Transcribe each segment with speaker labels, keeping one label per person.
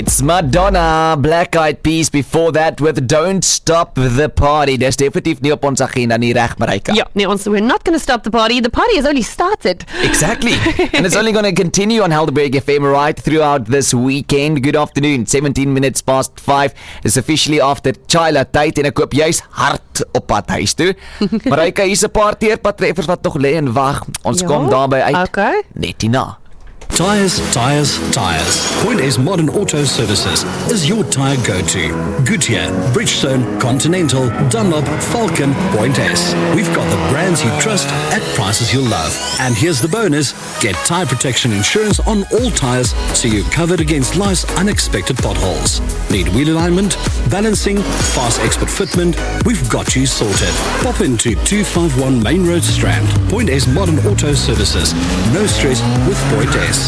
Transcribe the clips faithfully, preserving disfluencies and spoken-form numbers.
Speaker 1: It's Madonna, Black Eyed Peas before that with Don't Stop the Party. Dis definitief nie op ons agenda nie, reg, Marika?
Speaker 2: Ja, nee, ons, we're not going to stop the party. The party has only started.
Speaker 1: Exactly. And it's only going to continue on Helderberg F M right throughout this weekend. Good afternoon. seventeen minutes past five is officially after Chila tyd en ek koop juis hard op pad huis toe. Marika, hier's 'n paar teerpadtreffers wat nog lê en wag. Ons
Speaker 2: Ja,
Speaker 1: kom daarby uit.
Speaker 2: Okay.
Speaker 1: Net hierna.
Speaker 3: Tyres, tyres, tyres. Point A's Modern Auto Services is your tyre go-to. Goodyear, Bridgestone, Continental, Dunlop, Falcon, Point A's. We've got the brands you trust at prices you'll love. And here's the bonus. Get tyre protection insurance on all tyres so you're covered against life's unexpected potholes. Need wheel alignment, balancing, fast expert fitment? We've got you sorted. Pop into two fifty-one Main Road Strand. Point A's Modern Auto Services. No stress with Point A's.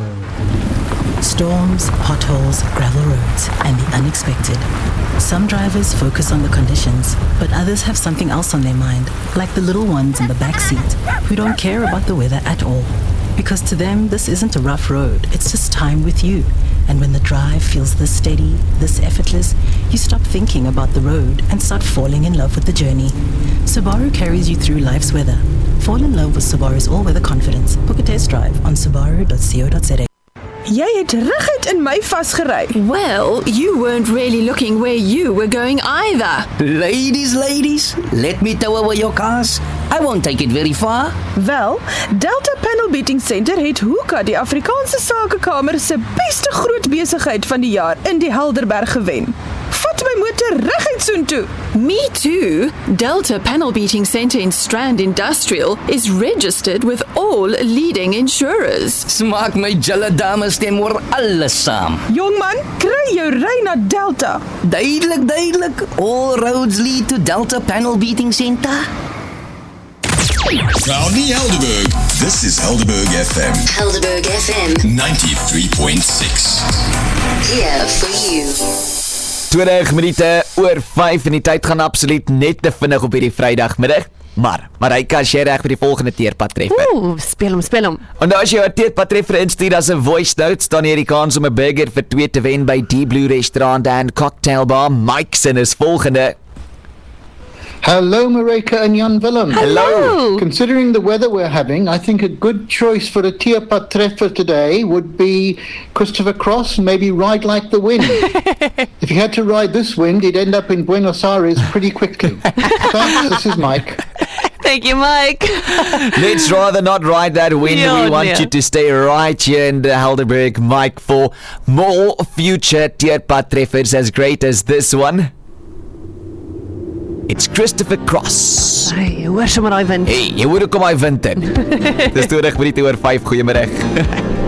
Speaker 4: Storms, potholes, gravel roads, and the unexpected. Some drivers focus on the conditions, but others have something else on their mind, like the little ones in the back seat, who don't care about the weather at all. Because to them, this isn't a rough road, it's just time with you. And when the drive feels this steady, this effortless, you stop thinking about the road and start falling in love with the journey. Subaru carries you through life's weather. Fall in love with Subaru's all-weather confidence. Book a test drive on subaru dot co dot za.
Speaker 5: Jy het reguit in my vasgery.
Speaker 6: Well, you weren't really looking where you were going either.
Speaker 7: Ladies, ladies, let me tow away your cars. I won't take it very far.
Speaker 5: Wel, Delta Panel Beating Center het Hoeka, die Afrikaanse Sakekamer se beste groot besigheid van die jaar in die Helderberg gewen. Vat my motor reguit soontoe.
Speaker 6: Me too. Delta Panel Beating Center in Strand Industrial is registered with all leading insurers.
Speaker 7: Smaak my julle dames stem oor alles saam.
Speaker 5: Jongman, kry jou ry na Delta.
Speaker 7: Duidelik, duidelik. All roads lead to Delta Panel Beating Center.
Speaker 8: Proudly Helderberg. This is Helderberg F M.
Speaker 9: Helderberg F M.
Speaker 8: ninety-three point six.
Speaker 9: Here for you.
Speaker 1: twintig minute oor vyf en die tyd gaan absoluut net te vinnig op hierdie Vrydagmiddag. Maar, Marika, as jy reg vir die volgende teerpadtreffer.
Speaker 2: Oeh, speel hom, speel hom.
Speaker 1: En nou as jy 'n teerpadtreffer instuur as 'n voice note, staan hier die kans om 'n burger vir twee te wen by Deep Blue Restaurant and Cocktail Bar. Mike's en is volgende.
Speaker 10: Hello, Marika and Jan Willem.
Speaker 2: Hello.
Speaker 10: Considering the weather we're having, I think a good choice for a teerpadtreffer today would be Christopher Cross, maybe Ride Like the Wind. If he had to ride this wind, he'd end up in Buenos Aires pretty quickly. Thanks, this is Mike.
Speaker 2: Thank you, Mike.
Speaker 1: Let's rather not ride that wind.
Speaker 2: Ja,
Speaker 1: we want
Speaker 2: nee.
Speaker 1: you to stay right here in the Helderberg, Mike, for more future teerpadtreffers as great as this one. It's Christopher Cross.
Speaker 2: Hey, hoor sommer daai wind.
Speaker 1: Hey, jy hoor hoe kom hy wind in. Dis twintig minute oor vyf, goeiemiddag.